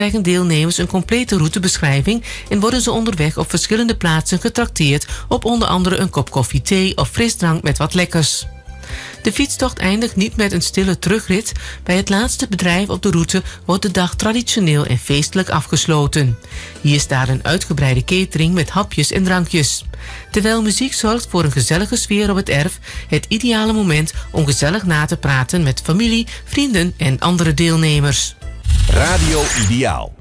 krijgen deelnemers een complete routebeschrijving en worden ze onderweg op verschillende plaatsen getrakteerd op onder andere een kop koffie, thee of frisdrank met wat lekkers. De fietstocht eindigt niet met een stille terugrit. Bij het laatste bedrijf op de route wordt de dag traditioneel en feestelijk afgesloten. Hier staat een uitgebreide catering met hapjes en drankjes. Terwijl muziek zorgt voor een gezellige sfeer op het erf, het ideale moment om gezellig na te praten met familie, vrienden en andere deelnemers. Radio Ideaal.